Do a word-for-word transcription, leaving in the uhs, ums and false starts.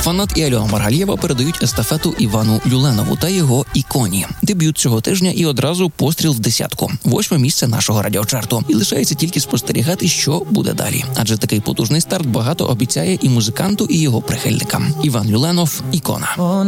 Фанат і Альона Маргалєва передають естафету Івану Люленову та його «Іконі». Дебют цього тижня і одразу постріл в десятку. Восьме місце нашого радіочарту. І лишається тільки спостерігати, що буде далі. Адже такий потужний старт багато обіцяє і музиканту, і його прихильникам. Іван Люленов – «Ікона».